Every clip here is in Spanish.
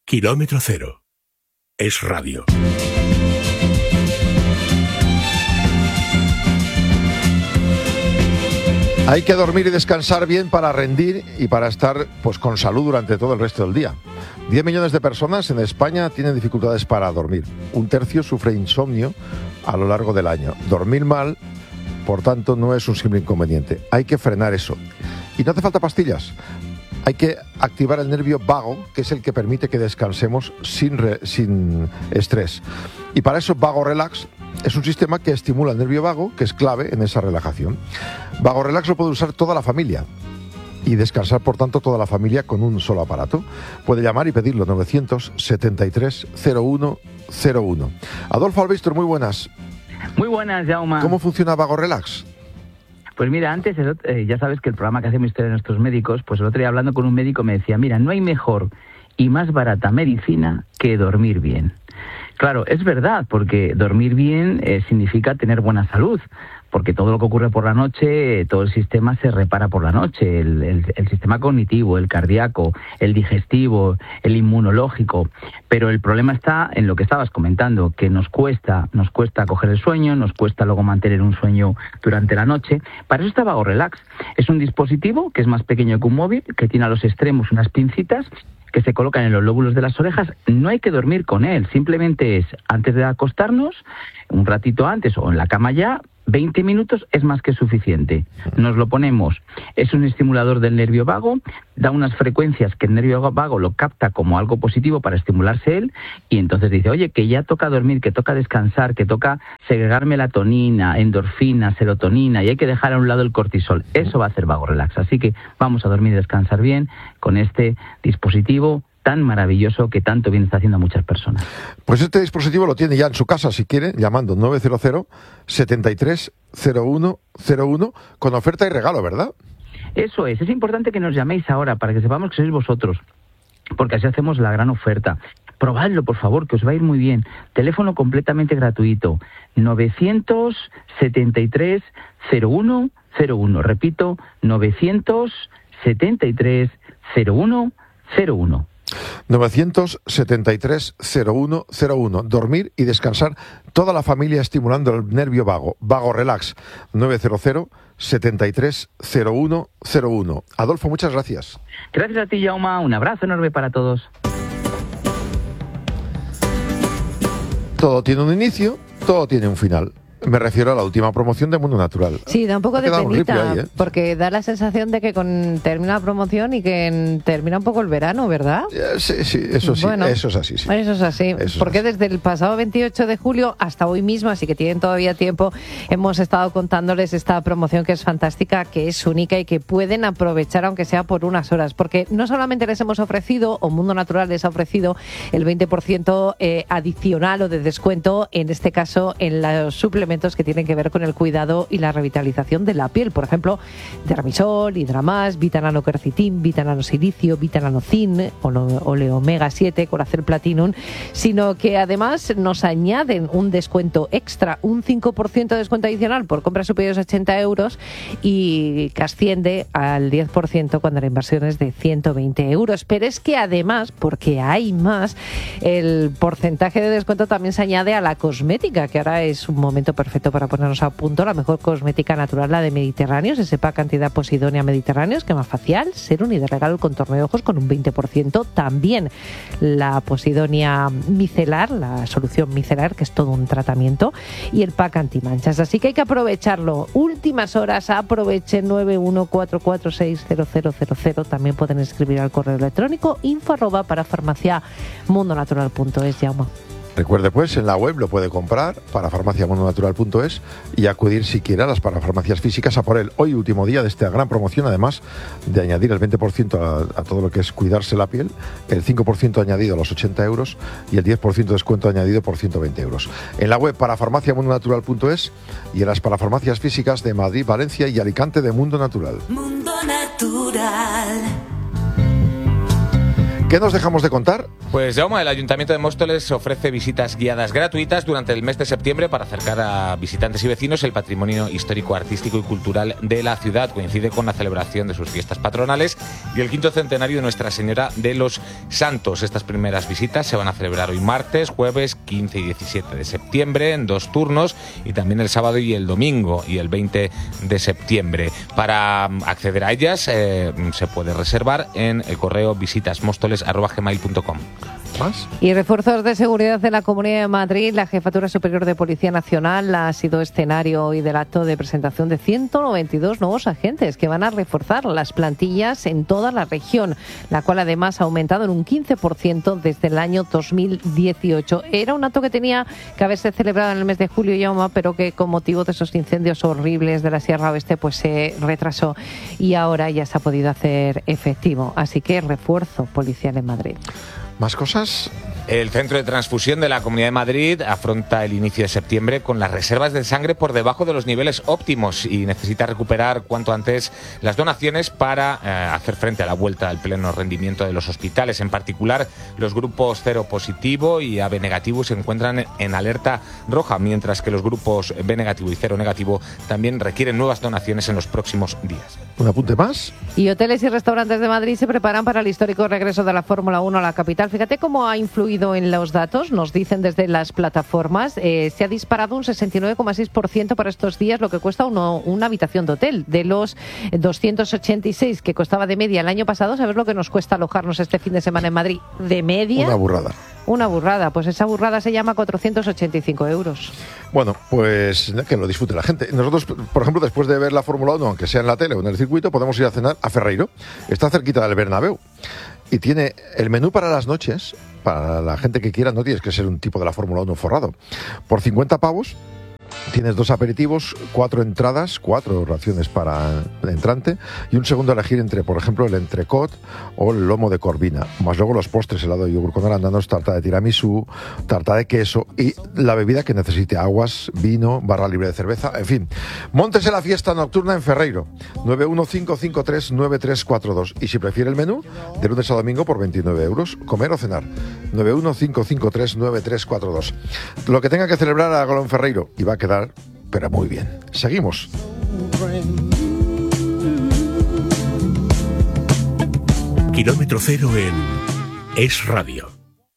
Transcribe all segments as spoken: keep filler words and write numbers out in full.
Kilómetro Cero. Es radio. Hay que dormir y descansar bien para rendir y para estar pues con salud durante todo el resto del día. diez millones de personas en España tienen dificultades para dormir. Un tercio sufre insomnio a lo largo del año. Dormir mal, por tanto, no es un simple inconveniente. Hay que frenar eso. Y no hace falta pastillas. Hay que activar el nervio vago, que es el que permite que descansemos sin, re, sin estrés. Y para eso Vago Relax es un sistema que estimula el nervio vago, que es clave en esa relajación. Vago Relax lo puede usar toda la familia y descansar, por tanto, toda la familia con un solo aparato. Puede llamar y pedirlo novecientos setenta y tres cero uno cero uno. Adolfo Albistor, muy buenas. Muy buenas, Jaume. ¿Cómo funciona Vago Relax? Pues mira, antes, eh, ya sabes que el programa que hacemos Historia de Nuestros Médicos, pues el otro día hablando con un médico me decía, mira, no hay mejor y más barata medicina que dormir bien. Claro, es verdad, porque dormir bien eh, significa tener buena salud, porque todo lo que ocurre por la noche, todo el sistema se repara por la noche, el, el, el sistema cognitivo, el cardíaco, el digestivo, el inmunológico, pero el problema está en lo que estabas comentando, que nos cuesta, nos cuesta coger el sueño, nos cuesta luego mantener un sueño durante la noche. Para eso está Vago Relax. Es un dispositivo que es más pequeño que un móvil, que tiene a los extremos unas pincitas que se colocan en los lóbulos de las orejas. No hay que dormir con él, simplemente es antes de acostarnos, un ratito antes o en la cama ya, veinte minutos es más que suficiente. Nos lo ponemos, es un estimulador del nervio vago, da unas frecuencias que el nervio vago lo capta como algo positivo para estimularse él, y entonces dice, oye, que ya toca dormir, que toca descansar, que toca segregar melatonina, endorfina, serotonina, y hay que dejar a un lado el cortisol. Eso va a hacer Vago Relax. Así que vamos a dormir y descansar bien con este dispositivo tan maravilloso que tanto bien está haciendo a muchas personas. Pues este dispositivo lo tiene ya en su casa, si quiere, llamando nueve cero cero setenta y tres cero uno cero uno con oferta y regalo, ¿verdad? Eso es, es importante que nos llaméis ahora para que sepamos que sois vosotros, porque así hacemos la gran oferta. Probadlo, por favor, que os va a ir muy bien. Teléfono completamente gratuito, novecientos setenta y tres cero uno cero uno. Repito, novecientos setenta y tres cero uno cero uno. novecientos setenta y tres cero uno cero uno. Dormir y descansar toda la familia estimulando el nervio vago. Vago Relax. nueve cero cero setenta y tres cero uno cero uno. Adolfo, muchas gracias. Gracias a ti, Jaume. Un abrazo enorme para todos. Todo tiene un inicio, todo tiene un final. Me refiero a la última promoción de Mundo Natural. Sí, da un poco de penita, ahí, ¿eh? Porque da la sensación de que con, termina la promoción y que en, termina un poco el verano, ¿verdad? Eh, sí, sí, eso sí, bueno, eso es así. Sí. Eso es así, eso porque es así. Desde el pasado veintiocho de julio hasta hoy mismo, así que tienen todavía tiempo, hemos estado contándoles esta promoción que es fantástica, que es única y que pueden aprovechar aunque sea por unas horas, porque no solamente les hemos ofrecido, o Mundo Natural les ha ofrecido el veinte por ciento eh, adicional o de descuento, en este caso en los suplementos que tienen que ver con el cuidado y la revitalización de la piel. Por ejemplo, Dermisol, Hidramas, Vitananoquercitin, Vitanano-silicio, Vitanano-zin, Oleomega siete, Coracel Platinum, sino que además nos añaden un descuento extra, un cinco por ciento de descuento adicional por compras superiores a ochenta euros y que asciende al diez por ciento cuando la inversión es de ciento veinte euros. Pero es que además, porque hay más, el porcentaje de descuento también se añade a la cosmética, que ahora es un momento perfecto para ponernos a punto. La mejor cosmética natural, la de Mediterráneos, ese pack cantidad Posidonia Mediterráneos, crema facial, serum y de regalo el contorno de ojos con un veinte por ciento. También la Posidonia micelar, la solución micelar, que es todo un tratamiento, y el pack antimanchas. Así que hay que aprovecharlo. Últimas horas, aprovechen. Nueve uno cuatro cuatro seis cero cero cero cero. También pueden escribir al correo electrónico info arroba para farmacia mundo natural punto es. Jaume. Recuerde, pues, en la web lo puede comprar, para farmacia mundo natural punto es, y acudir si quiere a las parafarmacias físicas a por él. Hoy, último día de esta gran promoción, además de añadir el veinte por ciento a, a todo lo que es cuidarse la piel, el cinco por ciento añadido a los ochenta euros y el diez por ciento de descuento añadido por ciento veinte euros. En la web para farmacia mundo natural punto es y en las parafarmacias físicas de Madrid, Valencia y Alicante de Mundo Natural. Mundo Natural. ¿Qué nos dejamos de contar? Pues Jaume, el Ayuntamiento de Móstoles ofrece visitas guiadas gratuitas durante el mes de septiembre para acercar a visitantes y vecinos el patrimonio histórico, artístico y cultural de la ciudad. Coincide con la celebración de sus fiestas patronales y el quinto centenario de Nuestra Señora de los Santos. Estas primeras visitas se van a celebrar hoy martes, jueves quince y diecisiete de septiembre en dos turnos, y también el sábado y el domingo y el veinte de septiembre. Para acceder a ellas eh, se puede reservar en el correo visitasmóstoles arroba gmail punto com. ¿Más? Y refuerzos de seguridad de la Comunidad de Madrid. La Jefatura Superior de Policía Nacional ha sido escenario hoy del acto de presentación de ciento noventa y dos nuevos agentes que van a reforzar las plantillas en toda la región, la cual además ha aumentado en un quince por ciento desde el año dos mil dieciocho. Era un acto que tenía que haberse celebrado en el mes de julio, Jaume, pero que con motivo de esos incendios horribles de la Sierra Oeste pues se retrasó y ahora ya se ha podido hacer efectivo. Así que refuerzo policial en Madrid. ¿Más cosas? El Centro de Transfusión de la Comunidad de Madrid afronta el inicio de septiembre con las reservas de sangre por debajo de los niveles óptimos y necesita recuperar cuanto antes las donaciones para eh, hacer frente a la vuelta al pleno rendimiento de los hospitales. En particular, los grupos cero positivo y A B negativo se encuentran en alerta roja, mientras que los grupos B negativo y cero negativo también requieren nuevas donaciones en los próximos días. ¿Un apunte más? Y hoteles y restaurantes de Madrid se preparan para el histórico regreso de la Fórmula uno a la capital. Fíjate cómo ha influido en los datos, nos dicen desde las plataformas. Eh, se ha disparado un sesenta y nueve coma seis por ciento para estos días, lo que cuesta uno, una habitación de hotel. De los doscientos ochenta y seis que costaba de media el año pasado, ¿sabes lo que nos cuesta alojarnos este fin de semana en Madrid? De media. Una burrada. Una burrada, pues esa burrada se llama cuatrocientos ochenta y cinco euros. Bueno, pues que lo disfrute la gente. Nosotros, por ejemplo, después de ver la Fórmula uno, aunque sea en la tele o en el circuito, podemos ir a cenar a Ferreiro. Está cerquita del Bernabéu. Y tiene el menú para las noches, para la gente que quiera, no tienes que ser un tipo de la Fórmula uno forrado. Por cincuenta pavos tienes dos aperitivos, cuatro entradas, cuatro raciones para el entrante y un segundo a elegir entre, por ejemplo, el entrecot o el lomo de corvina, más luego los postres, helado de yogur con arándanos, tarta de tiramisú, tarta de queso y la bebida que necesite, aguas, vino, barra libre de cerveza, en fin. Móntese la fiesta nocturna en Ferreiro, nueve uno cinco cinco tres nueve tres cuatro dos, y si prefiere el menú, de lunes a domingo por veintinueve euros, comer o cenar, nueve uno cinco cinco tres nueve tres cuatro dos. Lo que tenga que celebrar, hágalo en Ferreiro y va a quedar, pero muy bien. Seguimos. Kilómetro cero en Es Radio.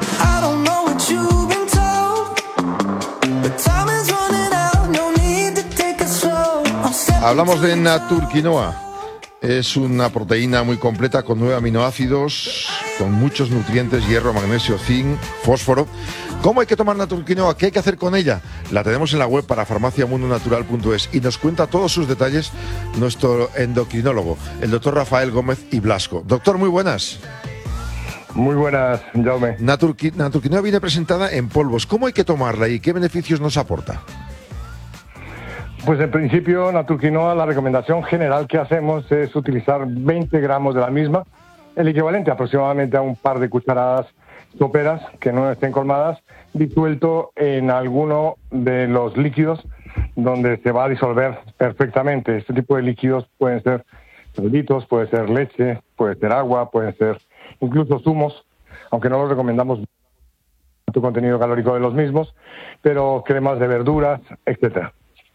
Hablamos de Naturquinoa. Es una proteína muy completa con nueve aminoácidos, con muchos nutrientes, hierro, magnesio, zinc, fósforo. ¿Cómo hay que tomar Naturquinoa? ¿Qué hay que hacer con ella? La tenemos en la web para farmacia mundo natural punto es y nos cuenta todos sus detalles nuestro endocrinólogo, el doctor Rafael Gómez y Blasco. Doctor, muy buenas. Muy buenas, Jaume. Naturqui- Naturquinoa viene presentada en polvos. ¿Cómo hay que tomarla y qué beneficios nos aporta? Pues en principio, Naturquinoa, la recomendación general que hacemos es utilizar veinte gramos de la misma, el equivalente aproximadamente a un par de cucharadas soperas que no estén colmadas, disuelto en alguno de los líquidos donde se va a disolver perfectamente. Este tipo de líquidos pueden ser soliditos, puede ser leche, puede ser agua, pueden ser incluso zumos, aunque no los recomendamos tu contenido calórico de los mismos, pero cremas de verduras, etcétera.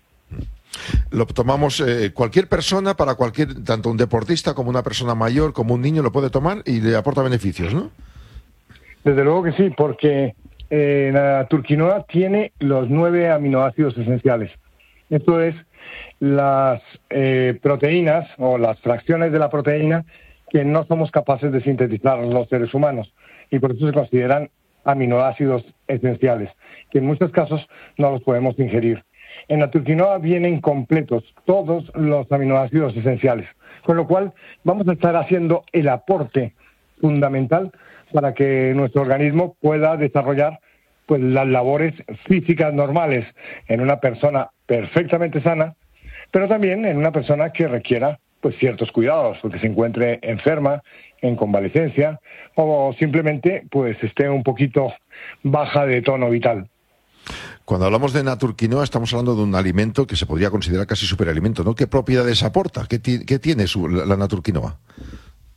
Lo tomamos eh, cualquier persona, para cualquier, tanto un deportista como una persona mayor, como un niño, lo puede tomar y le aporta beneficios, ¿no? Desde luego que sí, porque eh, la Naturquinoa tiene los nueve aminoácidos esenciales. Esto es las eh, proteínas o las fracciones de la proteína que no somos capaces de sintetizar los seres humanos y por eso se consideran aminoácidos esenciales, que en muchos casos no los podemos ingerir. En Naturquinoa vienen completos todos los aminoácidos esenciales, con lo cual vamos a estar haciendo el aporte fundamental para que nuestro organismo pueda desarrollar pues las labores físicas normales en una persona perfectamente sana, pero también en una persona que requiera pues ciertos cuidados, o que se encuentre enferma, en convalecencia, o simplemente pues esté un poquito baja de tono vital. Cuando hablamos de Naturquinoa estamos hablando de un alimento que se podría considerar casi superalimento, ¿no? ¿Qué propiedades aporta? ¿Qué, ti- qué tiene su, la, la Naturquinoa?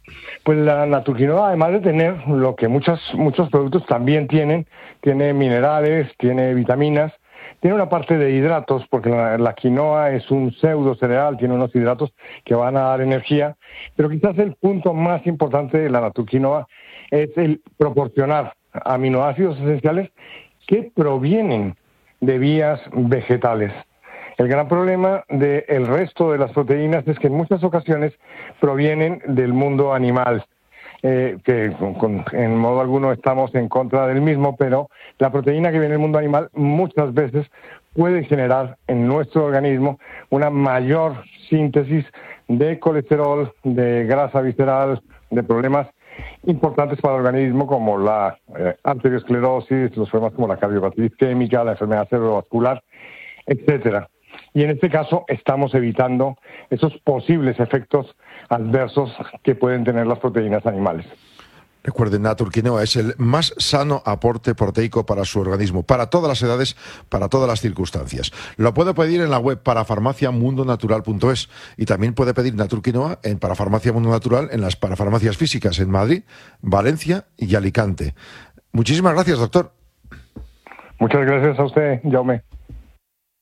Pues la naturquinoa, además de tener lo que muchos, muchos productos también tienen, tiene minerales, tiene vitaminas, tiene una parte de hidratos, porque la, la quinoa es un pseudo cereal, tiene unos hidratos que van a dar energía, pero quizás el punto más importante de la naturquinoa es el proporcionar aminoácidos esenciales que provienen de vías vegetales. El gran problema del resto de las proteínas es que en muchas ocasiones provienen del mundo animal. Eh, que con, con, en modo alguno estamos en contra del mismo, pero la proteína que viene del mundo animal muchas veces puede generar en nuestro organismo una mayor síntesis de colesterol, de grasa visceral, de problemas importantes para el organismo como la eh, arteriosclerosis, los problemas como la cardiopatía isquémica, la enfermedad cerebrovascular, etcétera. Y en este caso estamos evitando esos posibles efectos adversos que pueden tener las proteínas animales. Recuerden, Naturquinoa es el más sano aporte proteico para su organismo, para todas las edades, para todas las circunstancias. Lo puede pedir en la web parafarmacia mundo natural punto es y también puede pedir Naturquinoa en Parafarmacia Mundo Natural en las parafarmacias físicas en Madrid, Valencia y Alicante. Muchísimas gracias, doctor. Muchas gracias a usted, Jaume.